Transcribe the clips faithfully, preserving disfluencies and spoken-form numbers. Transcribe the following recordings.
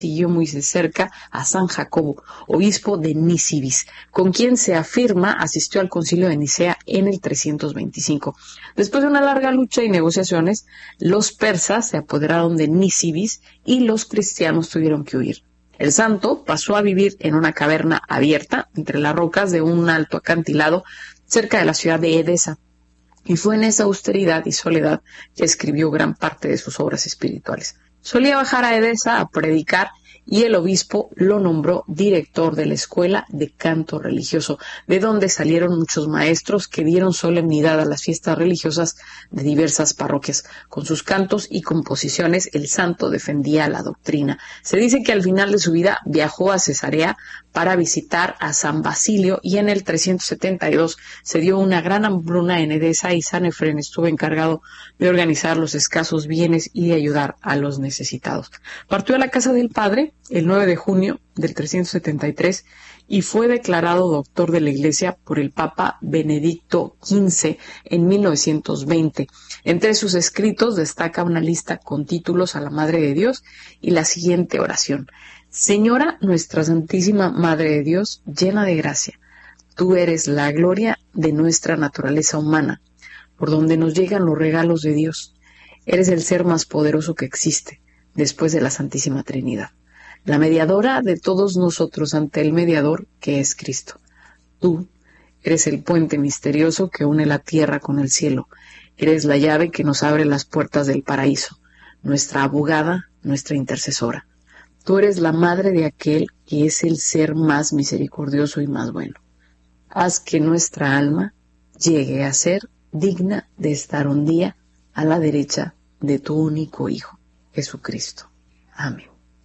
siguió muy de cerca a San Jacobo, obispo de Nisibis, con quien se afirma asistió al concilio de Nicea en el trescientos veinticinco. Después de una larga lucha y negociaciones, los persas se apoderaron de Nisibis y los cristianos tuvieron que huir. El santo pasó a vivir en una caverna abierta entre las rocas de un alto acantilado cerca de la ciudad de Edesa, y fue en esa austeridad y soledad que escribió gran parte de sus obras espirituales. Solía bajar a Edesa a predicar y el obispo lo nombró director de la escuela de canto religioso, de donde salieron muchos maestros que dieron solemnidad a las fiestas religiosas de diversas parroquias. Con sus cantos y composiciones, el santo defendía la doctrina. Se dice que al final de su vida viajó a Cesarea para visitar a San Basilio, y en el trescientos setenta y dos se dio una gran hambruna en Edesa y San Efrén estuvo encargado de organizar los escasos bienes y de ayudar a los necesitados. Partió a la casa del padre el nueve de junio del trescientos setenta y tres y fue declarado doctor de la Iglesia por el Papa Benedicto quince en mil novecientos veinte. Entre sus escritos destaca una lista con títulos a la Madre de Dios y la siguiente oración: Señora nuestra Santísima Madre de Dios, llena de gracia, tú eres la gloria de nuestra naturaleza humana, por donde nos llegan los regalos de Dios. Eres el ser más poderoso que existe, después de la Santísima Trinidad, la mediadora de todos nosotros ante el mediador que es Cristo. Tú eres el puente misterioso que une la tierra con el cielo. Eres la llave que nos abre las puertas del paraíso, nuestra abogada, nuestra intercesora. Tú eres la madre de aquel que es el ser más misericordioso y más bueno. Haz que nuestra alma llegue a ser digna de estar un día a la derecha de tu único Hijo, Jesucristo. Amén.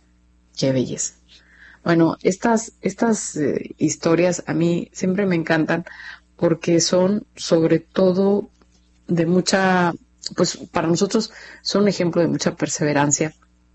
Qué belleza. Bueno, estas, estas eh, historias a mí siempre me encantan porque son sobre todo de mucha, pues para nosotros son un ejemplo de mucha perseverancia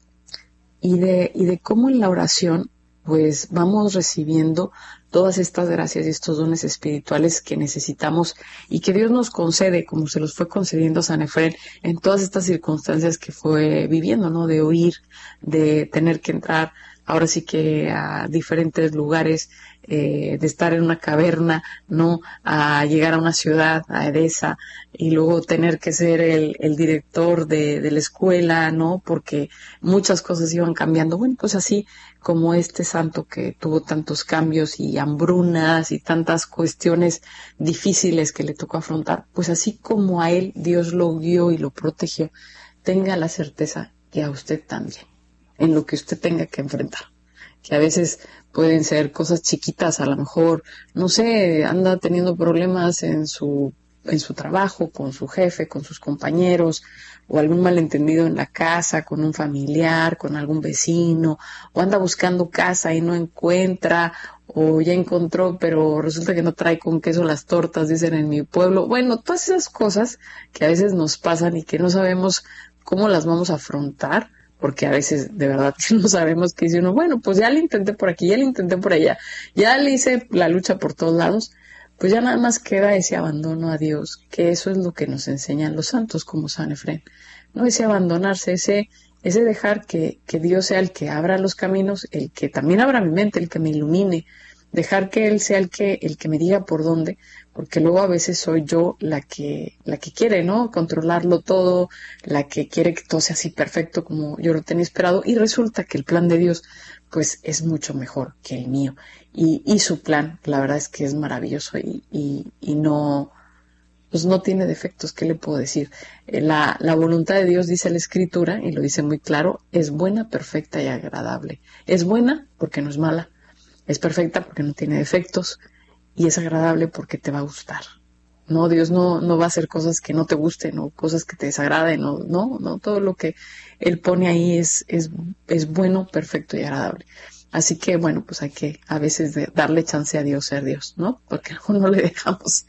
y de, y de cómo en la oración pues vamos recibiendo todas estas gracias y estos dones espirituales que necesitamos y que Dios nos concede, como se los fue concediendo a San Efrén en todas estas circunstancias que fue viviendo, ¿no? De huir, de tener que entrar ahora sí que a diferentes lugares, eh, de estar en una caverna, ¿no? A llegar a una ciudad, a Edesa, y luego tener que ser el, el director de, de la escuela, ¿no? Porque muchas cosas iban cambiando. Bueno, pues así como este santo que tuvo tantos cambios y hambrunas y tantas cuestiones difíciles que le tocó afrontar, pues así como a él Dios lo guió y lo protegió, tenga la certeza que a usted también, en lo que usted tenga que enfrentar, que a veces pueden ser cosas chiquitas, a lo mejor, no sé, anda teniendo problemas en su en su trabajo, con su jefe, con sus compañeros, o algún malentendido en la casa, con un familiar, con algún vecino, o anda buscando casa y no encuentra, o ya encontró, pero resulta que no trae con queso las tortas, dicen en mi pueblo. Bueno, todas esas cosas que a veces nos pasan y que no sabemos cómo las vamos a afrontar, porque a veces de verdad que no sabemos qué dice uno. Bueno, pues ya le intenté por aquí, ya le intenté por allá, ya le hice la lucha por todos lados. Pues ya nada más queda ese abandono a Dios, que eso es lo que nos enseñan los santos como San Efrén, ¿no? Ese abandonarse, ese, ese dejar que, que Dios sea el que abra los caminos, el que también abra mi mente, el que me ilumine, dejar que Él sea el que, el que me diga por dónde, porque luego a veces soy yo la que, la que quiere, ¿no? Controlarlo todo, la que quiere que todo sea así perfecto como yo lo tenía esperado, y resulta que el plan de Dios, pues, es mucho mejor que el mío. Y, y su plan, la verdad es que es maravilloso y, y, y no, pues no tiene defectos. ¿Qué le puedo decir? La, la voluntad de Dios, dice la Escritura, y lo dice muy claro, es buena, perfecta y agradable. Es buena porque no es mala, es perfecta porque no tiene defectos, y es agradable porque te va a gustar. No, Dios no, no va a hacer cosas que no te gusten o cosas que te desagraden, no, no, no, todo lo que Él pone ahí es, es, es bueno, perfecto y agradable. Así que, bueno, pues hay que a veces de darle chance a Dios ser Dios, ¿no? Porque luego no le dejamos,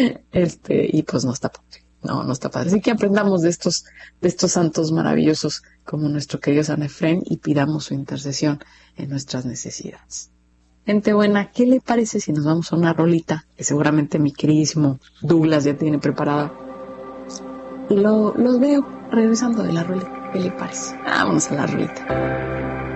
este, y pues no está padre, no, no está padre. Así que aprendamos de estos, de estos santos maravillosos como nuestro querido San Efrén y pidamos su intercesión en nuestras necesidades. Gente buena, ¿qué le parece si nos vamos a una rolita que seguramente mi queridísimo Douglas ya tiene preparada? Y lo, los veo regresando de la rolita. ¿Qué le parece? Vámonos a la rolita.